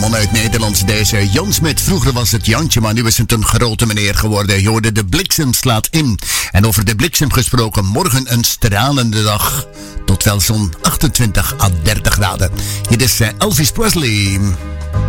man uit Nederland, deze Jan Smit. Vroeger was het Jantje, maar nu is het een grote meneer geworden. Je hoorde de bliksem slaat in. En over de bliksem gesproken, morgen een stralende dag. Tot wel zo'n 28 à 30 graden. Hier is Elvis Presley.